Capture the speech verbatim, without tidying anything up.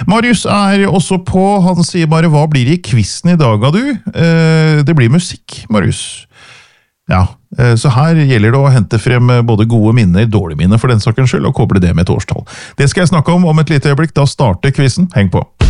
Marius er også på, han sier bare, hva blir det i quizen i dag, da du? Eh, det blir musikk, Marius. Ja, eh, så her gjelder det å hente frem både gode minner, dårlige minner for den sakens skyld, og koble det med et årstall. Det skal jeg snakke om om et lite øyeblikk, da starter quizen. Heng på.